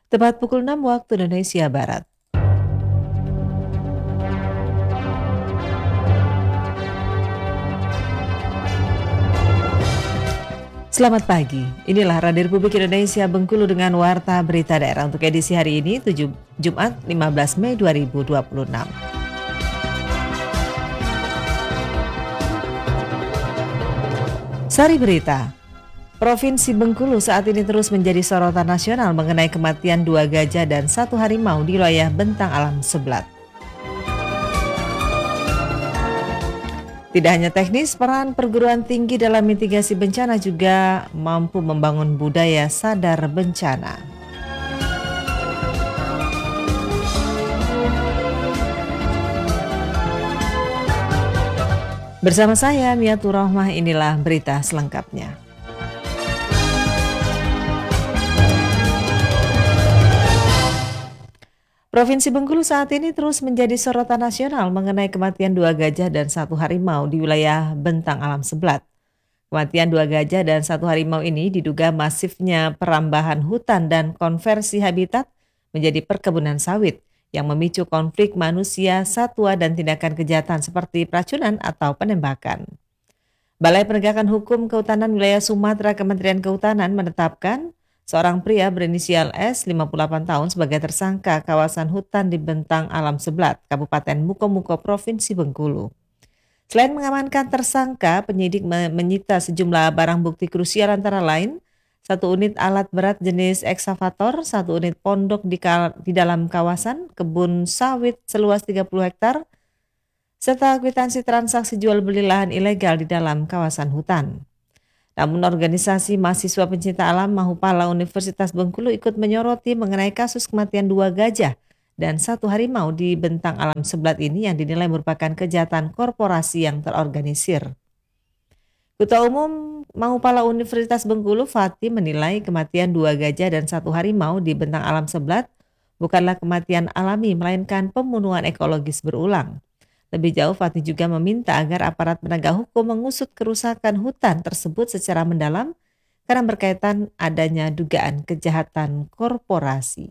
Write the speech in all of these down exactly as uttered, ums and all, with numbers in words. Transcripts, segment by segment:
Tepat pukul enam waktu Indonesia Barat. Selamat pagi, inilah Radio Republik Indonesia Bengkulu dengan Warta Berita Daerah untuk edisi hari ini, tujuh, Jumat lima belas Mei dua ribu dua puluh enam. Sari berita, Provinsi Bengkulu saat ini terus menjadi sorotan nasional mengenai kematian dua gajah dan satu harimau di wilayah Bentang Alam Seblat. Tidak hanya teknis, peran perguruan tinggi dalam mitigasi bencana juga mampu membangun budaya sadar bencana. Bersama saya, Miatur Rahmah, inilah berita selengkapnya. Provinsi Bengkulu saat ini terus menjadi sorotan nasional mengenai kematian dua gajah dan satu harimau di wilayah Bentang Alam Seblat. Kematian dua gajah dan satu harimau ini diduga masifnya perambahan hutan dan konversi habitat menjadi perkebunan sawit yang memicu konflik manusia, satwa, dan tindakan kejahatan seperti peracunan atau penembakan. Balai Penegakan Hukum Kehutanan Wilayah Sumatera Kementerian Kehutanan menetapkan seorang pria berinisial S, lima puluh delapan tahun sebagai tersangka kawasan hutan di Bentang Alam Seblat, Kabupaten Mukomuko, Provinsi Bengkulu. Selain mengamankan tersangka, penyidik menyita sejumlah barang bukti krusial antara lain satu unit alat berat jenis eksavator, satu unit pondok di, di dalam kawasan kebun sawit seluas tiga puluh hektar, serta kwitansi transaksi jual beli lahan ilegal di dalam kawasan hutan. Namun organisasi mahasiswa pencinta alam Mahupala Universitas Bengkulu ikut menyoroti mengenai kasus kematian dua gajah dan satu harimau di Bentang Alam Seblat ini yang dinilai merupakan kejahatan korporasi yang terorganisir. Ketua Umum Mahupala Universitas Bengkulu, Fatih, menilai kematian dua gajah dan satu harimau di Bentang Alam Seblat bukanlah kematian alami melainkan pembunuhan ekologis berulang. Lebih jauh, Fatih juga meminta agar aparat penegak hukum mengusut kerusakan hutan tersebut secara mendalam karena berkaitan adanya dugaan kejahatan korporasi.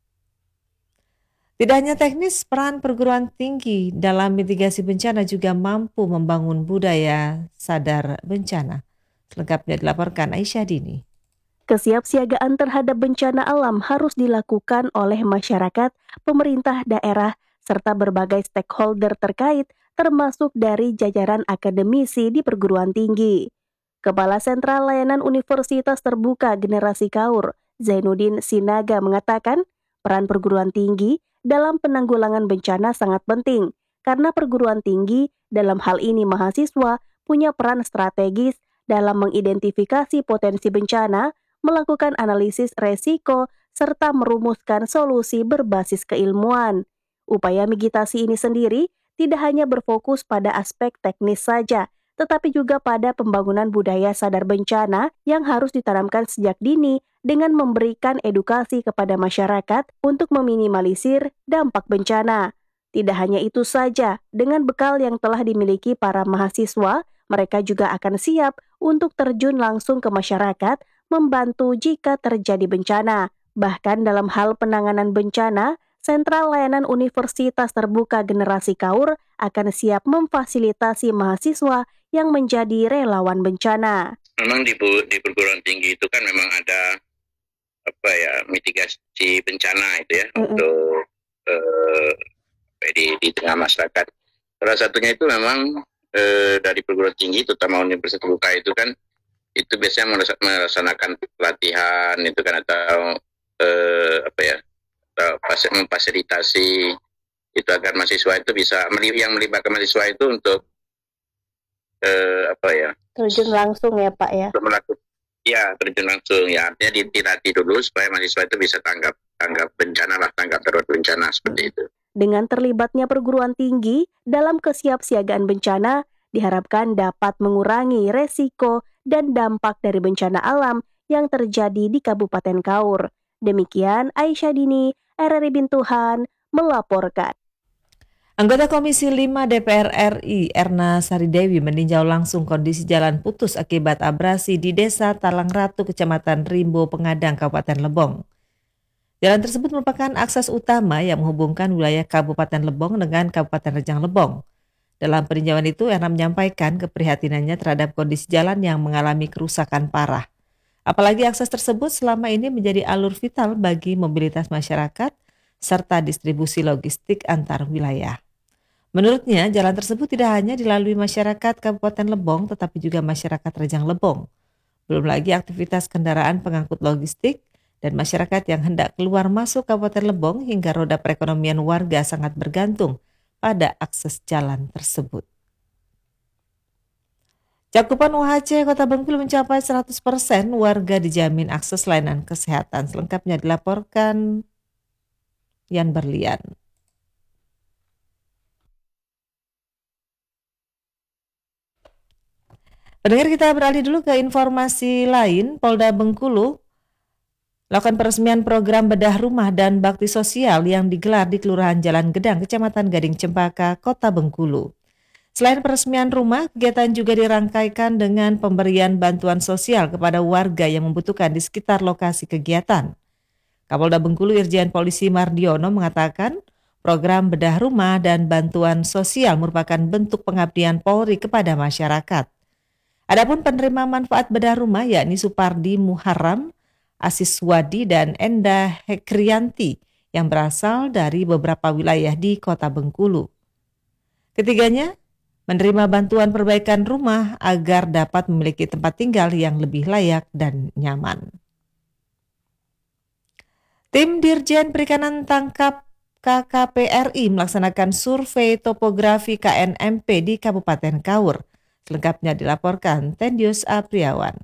Tidak hanya teknis, peran perguruan tinggi dalam mitigasi bencana juga mampu membangun budaya sadar bencana. Selengkapnya dilaporkan Aisyah Dini. Kesiapsiagaan terhadap bencana alam harus dilakukan oleh masyarakat, pemerintah daerah, serta berbagai stakeholder terkait, termasuk dari jajaran akademisi di perguruan tinggi. Kepala Sentral Layanan Universitas Terbuka Generasi Kaur, Zainuddin Sinaga, mengatakan peran perguruan tinggi dalam penanggulangan bencana sangat penting, karena perguruan tinggi dalam hal ini mahasiswa punya peran strategis dalam mengidentifikasi potensi bencana, melakukan analisis resiko, serta merumuskan solusi berbasis keilmuan. Upaya mitigasi ini sendiri tidak hanya berfokus pada aspek teknis saja, tetapi juga pada pembangunan budaya sadar bencana yang harus ditanamkan sejak dini dengan memberikan edukasi kepada masyarakat untuk meminimalisir dampak bencana. Tidak hanya itu saja, dengan bekal yang telah dimiliki para mahasiswa, mereka juga akan siap untuk terjun langsung ke masyarakat, membantu jika terjadi bencana. Bahkan dalam hal penanganan bencana, Sentral Layanan Universitas Terbuka Generasi Kaur akan siap memfasilitasi mahasiswa yang menjadi relawan bencana. Memang di, di perguruan tinggi itu kan memang ada apa ya mitigasi bencana itu ya mm-hmm. untuk eh, di, di tengah masyarakat. Salah satunya itu memang eh, dari perguruan tinggi, terutama Universitas Terbuka itu kan itu biasanya melaksanakan pelatihan itu kan atau eh, apa ya memfasilitasi itu agar mahasiswa itu bisa yang melibatkan mahasiswa itu untuk eh, apa ya terjun langsung ya Pak ya melakukan ya terjun langsung ya artinya dilatih dulu supaya mahasiswa itu bisa tanggap tanggap bencana lah tanggap darurat bencana seperti itu. Dengan terlibatnya perguruan tinggi dalam kesiapsiagaan bencana diharapkan dapat mengurangi resiko dan dampak dari bencana alam yang terjadi di Kabupaten Kaur. Demikian Aisyah Dini, R R I Bintuhan, melaporkan. Anggota Komisi lima D P R R I Erna Saridewi meninjau langsung kondisi jalan putus akibat abrasi di Desa Talang Ratu, Kecamatan Rimbo Pengadang, Kabupaten Lebong. Jalan tersebut merupakan akses utama yang menghubungkan wilayah Kabupaten Lebong dengan Kabupaten Rejang Lebong. Dalam peninjauan itu, Erna menyampaikan keprihatinannya terhadap kondisi jalan yang mengalami kerusakan parah. Apalagi akses tersebut selama ini menjadi alur vital bagi mobilitas masyarakat serta distribusi logistik antar wilayah. Menurutnya, jalan tersebut tidak hanya dilalui masyarakat Kabupaten Lebong, tetapi juga masyarakat Rejang Lebong. Belum lagi aktivitas kendaraan pengangkut logistik dan masyarakat yang hendak keluar masuk Kabupaten Lebong hingga roda perekonomian warga sangat bergantung pada akses jalan tersebut. Cakupan U H C Kota Bengkulu mencapai seratus persen, warga dijamin akses layanan kesehatan. Selengkapnya dilaporkan Yan Berlian. Pendengar, kita beralih dulu ke informasi lain. Polda Bengkulu lakukan peresmian program bedah rumah dan bakti sosial yang digelar di Kelurahan Jalan Gedang, Kecamatan Gading Cempaka, Kota Bengkulu. Selain peresmian rumah, kegiatan juga dirangkaikan dengan pemberian bantuan sosial kepada warga yang membutuhkan di sekitar lokasi kegiatan. Kapolda Bengkulu Irjen Polisi Mardiono mengatakan program bedah rumah dan bantuan sosial merupakan bentuk pengabdian Polri kepada masyarakat. Adapun penerima manfaat bedah rumah yakni Supardi Muharram, Asiswadi, dan Enda Hekrianti yang berasal dari beberapa wilayah di Kota Bengkulu. Ketiganya menerima bantuan perbaikan rumah agar dapat memiliki tempat tinggal yang lebih layak dan nyaman. Tim Dirjen Perikanan Tangkap K K P R I melaksanakan survei topografi K N M P di Kabupaten Kaur. Selengkapnya dilaporkan Tendius Apriawan.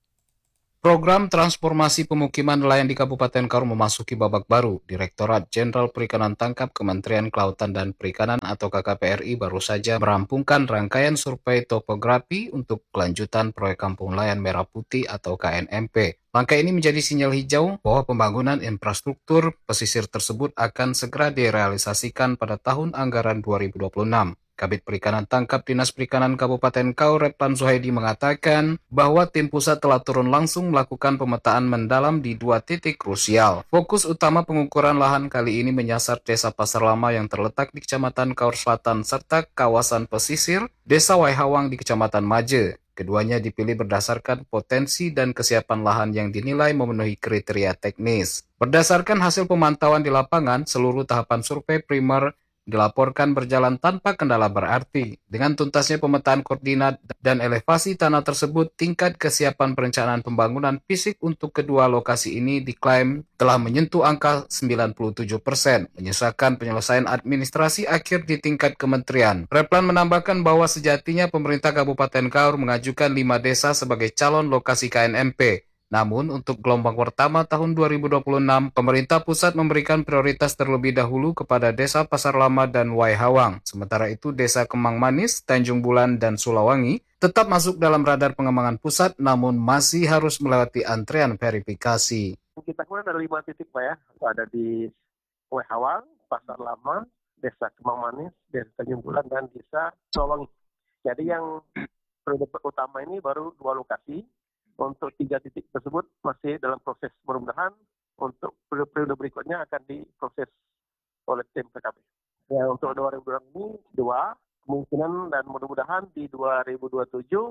Program transformasi pemukiman nelayan di Kabupaten Kaur memasuki babak baru. Direktorat Jenderal Perikanan Tangkap Kementerian Kelautan dan Perikanan atau K K P R I baru saja merampungkan rangkaian survei topografi untuk kelanjutan proyek Kampung Nelayan Merah Putih atau K N M P. Langkah ini menjadi sinyal hijau bahwa pembangunan infrastruktur pesisir tersebut akan segera direalisasikan pada tahun anggaran dua ribu dua puluh enam. Kabid Perikanan Tangkap Dinas Perikanan Kabupaten Kaur Replan Zuhaidi mengatakan bahwa tim pusat telah turun langsung melakukan pemetaan mendalam di dua titik krusial. Fokus utama pengukuran lahan kali ini menyasar Desa Pasar Lama yang terletak di Kecamatan Kaur Selatan serta kawasan pesisir Desa Waihawang di Kecamatan Maje. Keduanya dipilih berdasarkan potensi dan kesiapan lahan yang dinilai memenuhi kriteria teknis. Berdasarkan hasil pemantauan di lapangan, seluruh tahapan survei primer dilaporkan berjalan tanpa kendala berarti. Dengan tuntasnya pemetaan koordinat dan elevasi tanah tersebut, tingkat kesiapan perencanaan pembangunan fisik untuk kedua lokasi ini diklaim telah menyentuh angka sembilan puluh tujuh persen, menyisakan penyelesaian administrasi akhir di tingkat kementerian. Replan menambahkan bahwa sejatinya pemerintah Kabupaten Kaur mengajukan lima desa sebagai calon lokasi K N M P. Namun, untuk gelombang pertama tahun dua ribu dua puluh enam, pemerintah pusat memberikan prioritas terlebih dahulu kepada Desa Pasar Lama dan Waihawang. Sementara itu, Desa Kemang Manis, Tanjung Bulan, dan Sulawangi tetap masuk dalam radar pengembangan pusat, namun masih harus melewati antrean verifikasi. Kita kemudian ada lima titik, Pak ya. Ada di Waihawang, Pasar Lama, Desa Kemang Manis, Desa Tanjung Bulan, dan Desa Sulawangi. Jadi yang prioritas utama ini baru dua lokasi. Untuk tiga titik tersebut masih dalam proses, mudah-mudahan untuk periode berikutnya akan diproses oleh tim K K P. Ya, untuk dua ribu dua puluh ini dua, kemungkinan dan mudah-mudahan di dua ribu dua puluh tujuh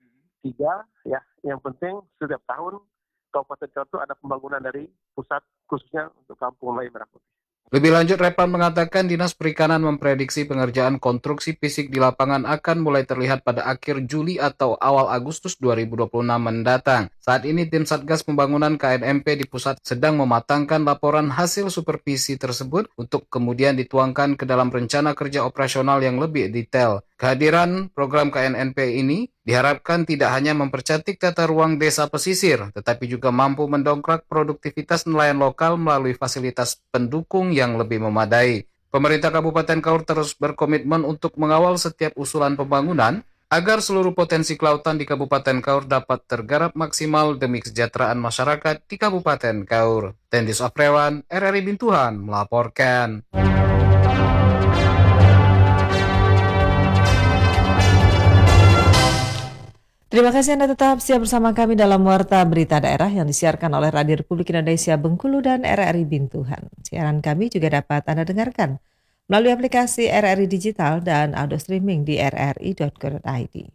tiga, ya. Yang penting setiap tahun Kabupaten Kaur itu ada pembangunan dari pusat khususnya untuk Kampung Nelayan Merah Putih. Lebih lanjut, Replan mengatakan Dinas Perikanan memprediksi pengerjaan konstruksi fisik di lapangan akan mulai terlihat pada akhir Juli atau awal Agustus dua ribu dua puluh enam mendatang. Saat ini tim Satgas Pembangunan K N M P di pusat sedang mematangkan laporan hasil supervisi tersebut untuk kemudian dituangkan ke dalam rencana kerja operasional yang lebih detail. Kehadiran program K N N P ini diharapkan tidak hanya mempercantik tata ruang desa pesisir, tetapi juga mampu mendongkrak produktivitas nelayan lokal melalui fasilitas pendukung yang lebih memadai. Pemerintah Kabupaten Kaur terus berkomitmen untuk mengawal setiap usulan pembangunan agar seluruh potensi kelautan di Kabupaten Kaur dapat tergarap maksimal demi kesejahteraan masyarakat di Kabupaten Kaur. Tendis Aprewan, R R I Bintuhan melaporkan. Terima kasih Anda tetap siap bersama kami dalam Warta Berita Daerah yang disiarkan oleh Radio Republik Indonesia Bengkulu dan R R I Bintuhan. Siaran kami juga dapat Anda dengarkan melalui aplikasi R R I Digital dan audio streaming di r r i dot co dot i d.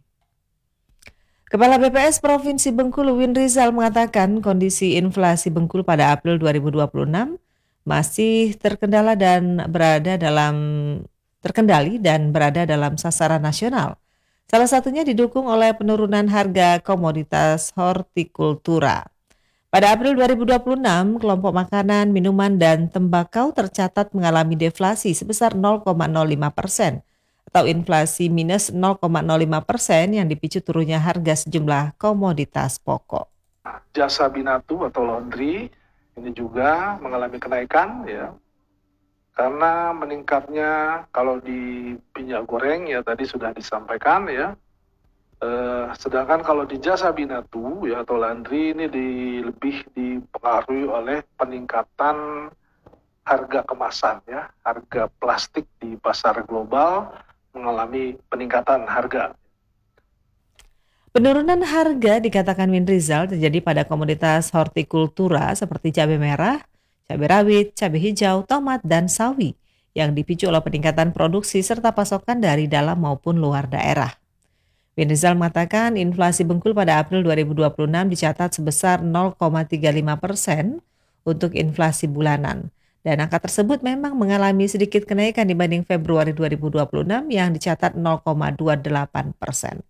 Kepala B P S Provinsi Bengkulu Win Rizal mengatakan kondisi inflasi Bengkulu pada April dua ribu dua puluh enam masih terkendala dan berada dalam terkendali dan berada dalam sasaran nasional. Salah satunya didukung oleh penurunan harga komoditas hortikultura. Pada April dua ribu dua puluh enam, kelompok makanan, minuman, dan tembakau tercatat mengalami deflasi sebesar nol koma nol lima persen atau inflasi minus nol koma nol lima persen yang dipicu turunnya harga sejumlah komoditas pokok. Jasa binatu atau laundry ini juga mengalami kenaikan ya. Karena meningkatnya kalau di minyak goreng ya tadi sudah disampaikan ya. Eh, sedangkan kalau di jasa binatu ya atau laundry ini di, lebih dipengaruhi oleh peningkatan harga kemasan ya. Harga plastik di pasar global mengalami peningkatan harga. Penurunan harga dikatakan Win Rizal terjadi pada komoditas hortikultura seperti cabai merah, cabai rawit, cabai hijau, tomat, dan sawi yang dipicu oleh peningkatan produksi serta pasokan dari dalam maupun luar daerah. Win Rizal mengatakan inflasi Bengkulu pada April dua ribu dua puluh enam dicatat sebesar nol koma tiga lima persen untuk inflasi bulanan. Dan angka tersebut memang mengalami sedikit kenaikan dibanding Februari dua ribu dua puluh enam yang dicatat nol koma dua delapan persen.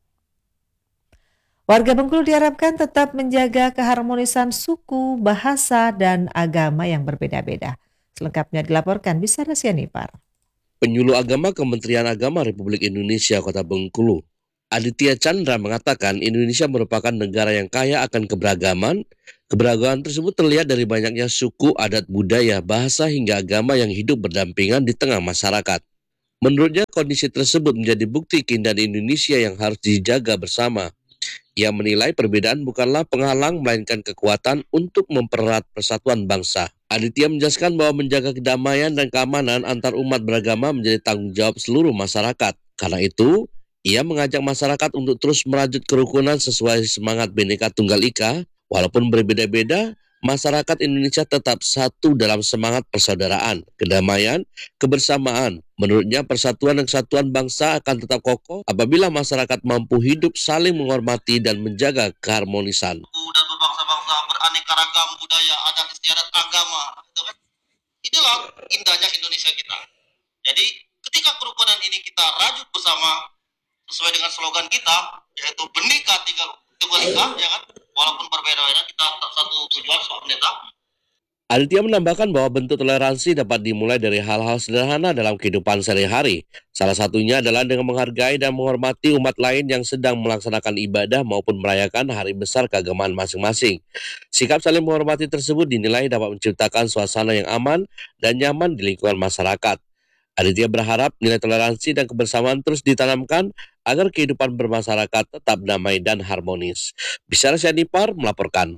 Warga Bengkulu diharapkan tetap menjaga keharmonisan suku, bahasa, dan agama yang berbeda-beda. Selengkapnya dilaporkan Bisara Sianipar. Penyuluh Agama Kementerian Agama Republik Indonesia Kota Bengkulu, Aditya Chandra mengatakan Indonesia merupakan negara yang kaya akan keberagaman. Keberagaman tersebut terlihat dari banyaknya suku, adat, budaya, bahasa, hingga agama yang hidup berdampingan di tengah masyarakat. Menurutnya kondisi tersebut menjadi bukti keindahan Indonesia yang harus dijaga bersama. Ia menilai perbedaan bukanlah penghalang melainkan kekuatan untuk mempererat persatuan bangsa. Aditya menjelaskan bahwa menjaga kedamaian dan keamanan antar umat beragama menjadi tanggung jawab seluruh masyarakat. Karena itu, ia mengajak masyarakat untuk terus merajut kerukunan sesuai semangat Bhinneka Tunggal Ika. Walaupun berbeda-beda, masyarakat Indonesia tetap satu dalam semangat persaudaraan, kedamaian, kebersamaan. Menurutnya persatuan dan kesatuan bangsa akan tetap kokoh apabila masyarakat mampu hidup saling menghormati dan menjaga keharmonisan. Dan berbangsa-bangsa beraneka ragam budaya, adat istiadat agama, itu kan? Inilah indahnya Indonesia kita. Jadi ketika kerukunan ini kita rajut bersama sesuai dengan slogan kita, yaitu Bhinneka Tunggal Ika, ya kan? Walaupun berbeda-beda kita tetap satu tujuan soal pendeta. Aditya menambahkan bahwa bentuk toleransi dapat dimulai dari hal-hal sederhana dalam kehidupan sehari-hari. Salah satunya adalah dengan menghargai dan menghormati umat lain yang sedang melaksanakan ibadah maupun merayakan hari besar keagamaan masing-masing. Sikap saling menghormati tersebut dinilai dapat menciptakan suasana yang aman dan nyaman di lingkungan masyarakat. Aditya berharap nilai toleransi dan kebersamaan terus ditanamkan agar kehidupan bermasyarakat tetap damai dan harmonis. Bisara Sianipar melaporkan.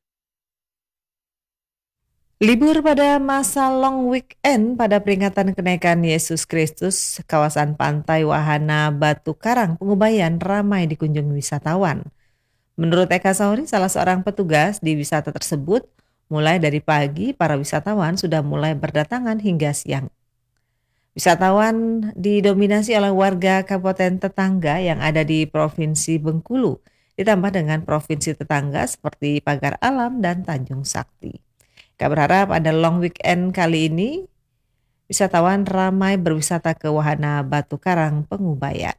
Libur pada masa long weekend pada peringatan kenaikan Yesus Kristus, kawasan pantai Wahana Batu Karang, Pengubayan ramai dikunjungi wisatawan. Menurut Eka Sauri, salah seorang petugas di wisata tersebut, mulai dari pagi para wisatawan sudah mulai berdatangan hingga siang. Wisatawan didominasi oleh warga kabupaten tetangga yang ada di Provinsi Bengkulu, ditambah dengan provinsi tetangga seperti Pagar Alam dan Tanjung Sakti. Kami berharap pada long weekend kali ini, wisatawan ramai berwisata ke Wahana Batu Karang, Pengubayan.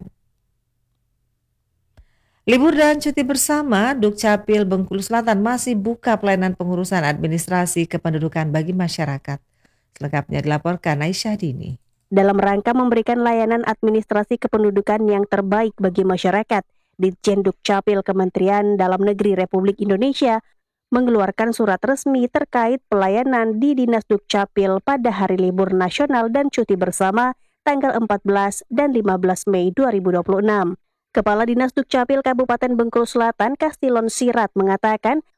Libur dan cuti bersama, Dukcapil Bengkulu Selatan masih buka pelayanan pengurusan administrasi kependudukan bagi masyarakat. Selengkapnya dilaporkan Aisyah Dini. Dalam rangka memberikan layanan administrasi kependudukan yang terbaik bagi masyarakat, Ditjen Dukcapil Kementerian Dalam Negeri Republik Indonesia mengeluarkan surat resmi terkait pelayanan di Dinas Dukcapil pada hari libur nasional dan cuti bersama tanggal empat belas dan lima belas Mei dua ribu dua puluh enam. Kepala Dinas Dukcapil Kabupaten Bengkulu Selatan, Kastilon Sirat, mengatakan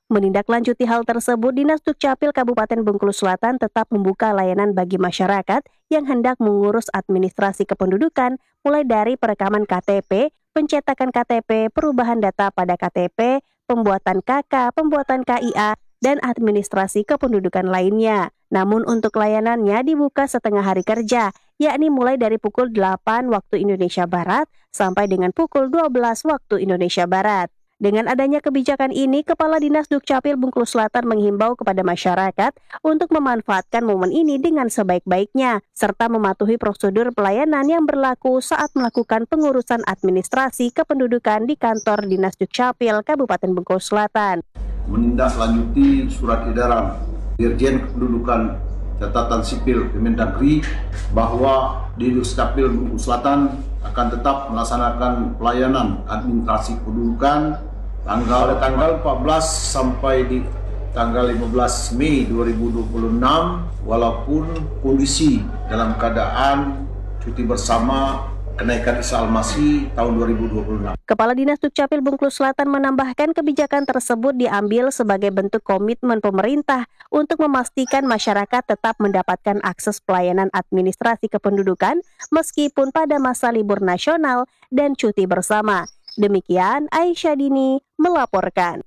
Menindaklanjuti hal tersebut, Dinas Dukcapil Kabupaten Bengkulu Selatan tetap membuka layanan bagi masyarakat yang hendak mengurus administrasi kependudukan, mulai dari perekaman K T P, pencetakan K T P, perubahan data pada K T P, pembuatan K K, pembuatan K I A, dan administrasi kependudukan lainnya. Namun untuk layanannya dibuka setengah hari kerja, yakni mulai dari pukul delapan waktu Indonesia Barat sampai dengan pukul dua belas waktu Indonesia Barat. Dengan adanya kebijakan ini, Kepala Dinas Dukcapil Bengkulu Selatan menghimbau kepada masyarakat untuk memanfaatkan momen ini dengan sebaik-baiknya, serta mematuhi prosedur pelayanan yang berlaku saat melakukan pengurusan administrasi kependudukan di kantor Dinas Dukcapil Kabupaten Bengkulu Selatan. Menindaklanjuti surat edaran Dirjen Kependudukan Catatan Sipil Kemendagri bahwa di Dukcapil Bengkulu Selatan akan tetap melaksanakan pelayanan administrasi kependudukan tanggal tanggal empat belas sampai di tanggal lima belas Mei dua ribu dua puluh enam, walaupun kondisi dalam keadaan cuti bersama kenaikan Isa Al-Masih tahun dua ribu dua puluh enam. Kepala Dinas Dukcapil Bengkulu Selatan menambahkan kebijakan tersebut diambil sebagai bentuk komitmen pemerintah untuk memastikan masyarakat tetap mendapatkan akses pelayanan administrasi kependudukan meskipun pada masa libur nasional dan cuti bersama. Demikian Aisyah Dini melaporkan.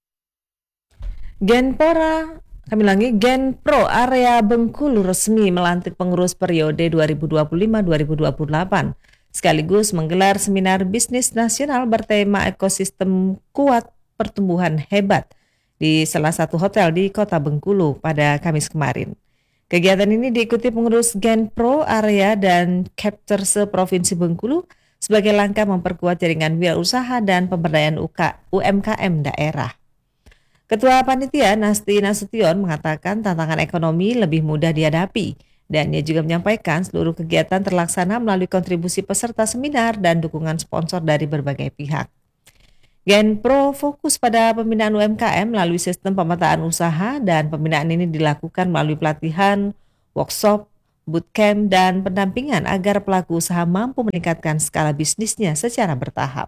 Genpora, kami lagi Genpro area Bengkulu resmi melantik pengurus periode dua ribu dua puluh lima sampai dua ribu dua puluh delapan. Sekaligus menggelar seminar bisnis nasional bertema ekosistem kuat pertumbuhan hebat di salah satu hotel di Kota Bengkulu pada Kamis kemarin. Kegiatan ini diikuti pengurus Genpro area dan Capter se-Provinsi Bengkulu sebagai langkah memperkuat jaringan wirausaha dan pemberdayaan U M K M daerah. Ketua Panitia Nasti Nasution mengatakan tantangan ekonomi lebih mudah dihadapi. Dan ia juga menyampaikan seluruh kegiatan terlaksana melalui kontribusi peserta seminar dan dukungan sponsor dari berbagai pihak. Genpro fokus pada pembinaan U M K M melalui sistem pemetaan usaha dan pembinaan ini dilakukan melalui pelatihan, workshop, bootcamp, dan pendampingan agar pelaku usaha mampu meningkatkan skala bisnisnya secara bertahap.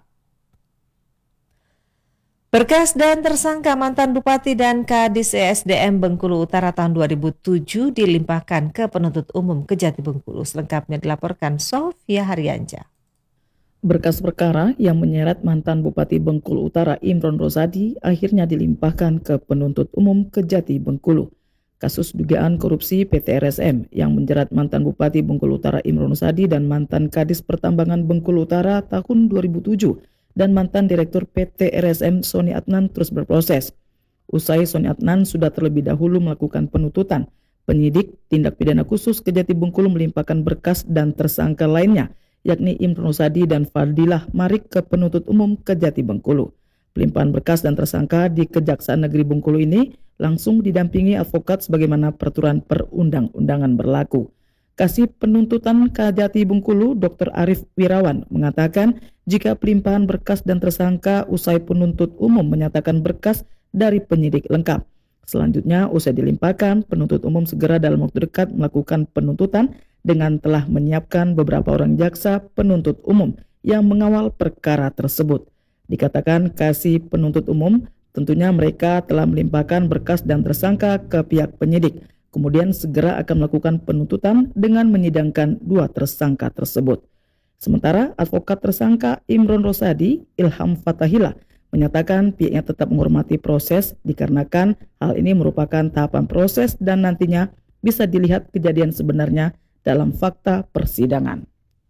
Berkas dan tersangka mantan Bupati dan Kadis E S D M Bengkulu Utara tahun dua ribu tujuh dilimpahkan ke penuntut umum Kejati Bengkulu. Selengkapnya dilaporkan Sofia Haryanca. Berkas perkara yang menyeret mantan Bupati Bengkulu Utara Imron Rosadi akhirnya dilimpahkan ke penuntut umum Kejati Bengkulu. Kasus dugaan korupsi P T R S M yang menjerat mantan Bupati Bengkulu Utara Imron Rosadi dan mantan Kadis Pertambangan Bengkulu Utara tahun dua ribu tujuh dan mantan Direktur P T R S M Sony Adnan terus berproses. Usai Sony Adnan sudah terlebih dahulu melakukan penuntutan, penyidik tindak pidana khusus Kejati Bengkulu melimpahkan berkas dan tersangka lainnya, yakni Imron Rosadi dan Fadilah Marik ke penuntut umum Kejati Bengkulu. Pelimpahan berkas dan tersangka di Kejaksaan Negeri Bengkulu ini langsung didampingi advokat sebagaimana peraturan perundang-undangan berlaku. Kasih penuntutan Kejati Bengkulu, Doktor Arif Wirawan, mengatakan jika pelimpahan berkas dan tersangka usai penuntut umum menyatakan berkas dari penyidik lengkap. Selanjutnya, usai dilimpahkan, penuntut umum segera dalam waktu dekat melakukan penuntutan dengan telah menyiapkan beberapa orang jaksa penuntut umum yang mengawal perkara tersebut. Dikatakan kasih penuntut umum, tentunya mereka telah melimpahkan berkas dan tersangka ke pihak penyidik. Kemudian segera akan melakukan penuntutan dengan menyidangkan dua tersangka tersebut. Sementara advokat tersangka Imron Rosadi, Ilham Fatahila, menyatakan pihaknya tetap menghormati proses dikarenakan hal ini merupakan tahapan proses dan nantinya bisa dilihat kejadian sebenarnya dalam fakta persidangan.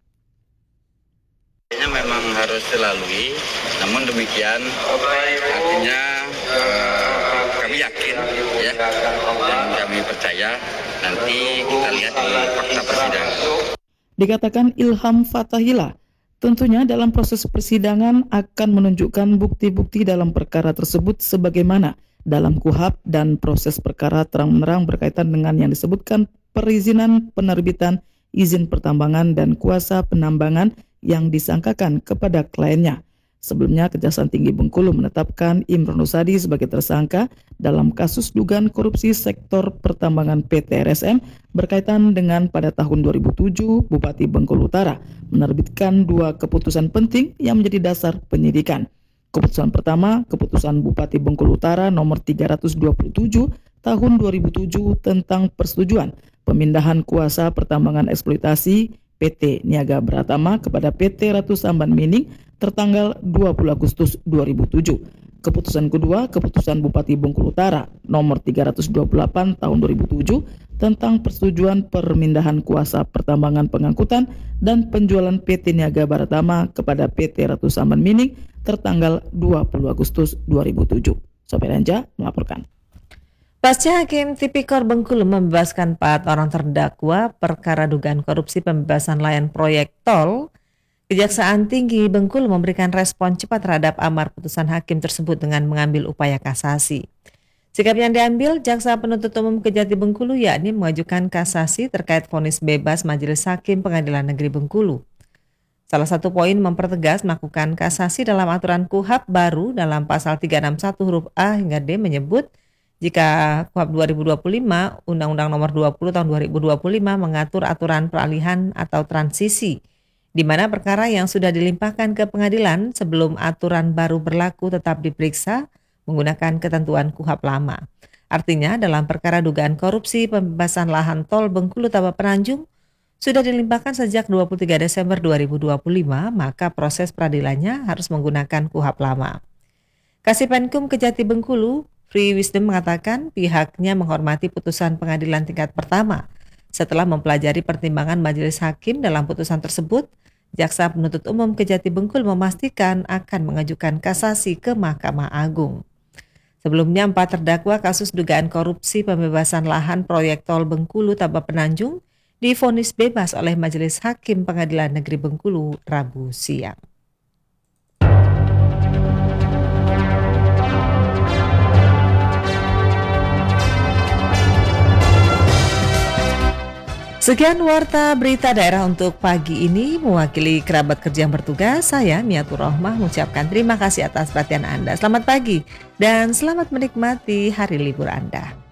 Ini memang harus dilalui, namun demikian artinya eh, kami yakin ya dan kami percaya nanti kita lihat di fakta persidangan. Dikatakan Ilham Fatahila, tentunya dalam proses persidangan akan menunjukkan bukti-bukti dalam perkara tersebut sebagaimana dalam Kuhap dan proses perkara terang-menerang berkaitan dengan yang disebutkan perizinan penerbitan izin pertambangan dan kuasa penambangan yang disangkakan kepada kliennya. Sebelumnya, Kejaksaan Tinggi Bengkulu menetapkan Imron Rosadi sebagai tersangka dalam kasus dugaan korupsi sektor pertambangan P T R S M berkaitan dengan pada tahun dua ribu tujuh Bupati Bengkulu Utara menerbitkan dua keputusan penting yang menjadi dasar penyidikan. Keputusan pertama, Keputusan Bupati Bengkulu Utara nomor tiga ratus dua puluh tujuh tahun dua ribu tujuh tentang persetujuan pemindahan kuasa pertambangan eksploitasi P T Niaga Bratama kepada P T Ratu Samban Mining tertanggal dua puluh Agustus dua ribu tujuh. Keputusan kedua, Keputusan Bupati Bengkulu Utara nomor tiga ratus dua puluh delapan tahun dua ribu tujuh tentang persetujuan permindahan kuasa pertambangan pengangkutan dan penjualan P T Niaga Bratama kepada P T Ratu Samban Mining tertanggal dua puluh Agustus dua ribu tujuh. Sopir Anja melaporkan. Pasca Hakim Tipikor Bengkulu membebaskan empat orang terdakwa perkara dugaan korupsi pembebasan layan proyek tol, Kejaksaan Tinggi Bengkulu memberikan respon cepat terhadap amar putusan hakim tersebut dengan mengambil upaya kasasi. Sikap yang diambil Jaksa Penuntut Umum Kejati Bengkulu yakni mengajukan kasasi terkait vonis bebas Majelis Hakim Pengadilan Negeri Bengkulu. Salah satu poin mempertegas melakukan kasasi dalam aturan K U H A P baru dalam pasal tiga enam satu huruf A hingga D menyebut jika K U H A P dua ribu dua puluh lima, Undang-Undang Nomor dua puluh Tahun dua ribu dua puluh lima mengatur aturan peralihan atau transisi, di mana perkara yang sudah dilimpahkan ke pengadilan sebelum aturan baru berlaku tetap diperiksa menggunakan ketentuan K U H A P lama. Artinya dalam perkara dugaan korupsi pembebasan lahan tol Bengkulu Taba Penanjung sudah dilimpahkan sejak dua puluh tiga Desember dua ribu dua puluh lima, maka proses peradilannya harus menggunakan K U H A P lama. Kasipenkum Kejati Bengkulu, Free Wisdom mengatakan pihaknya menghormati putusan pengadilan tingkat pertama. Setelah mempelajari pertimbangan majelis hakim dalam putusan tersebut, Jaksa Penuntut Umum Kejati Bengkulu memastikan akan mengajukan kasasi ke Mahkamah Agung. Sebelumnya empat terdakwa kasus dugaan korupsi pembebasan lahan proyek tol Bengkulu Taba Penanjung divonis bebas oleh Majelis Hakim Pengadilan Negeri Bengkulu Rabu siang. Sekian warta berita daerah untuk pagi ini. Mewakili kerabat kerja yang bertugas, saya Miatur Rohmah mengucapkan terima kasih atas perhatian Anda. Selamat pagi dan selamat menikmati hari libur Anda.